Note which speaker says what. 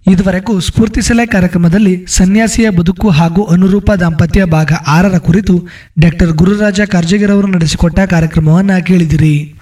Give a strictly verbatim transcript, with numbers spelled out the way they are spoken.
Speaker 1: ಇದುವರೆಗೂ ಸ್ಫೂರ್ತಿ ಸಲಹೆ ಕಾರ್ಯಕ್ರಮದಲ್ಲಿ ಸನ್ಯಾಸಿಯ ಬದುಕು ಹಾಗೂ ಅನುರೂಪ ದಾಂಪತ್ಯ ಭಾಗ ಆರರ ಕುರಿತು ಡಾಕ್ಟರ್ ಗುರುರಾಜ ಕಾರ್ಜಗಿರವರು ನಡೆಸಿಕೊಟ್ಟ ಕಾರ್ಯಕ್ರಮವನ್ನು ಕೇಳಿದಿರಿ.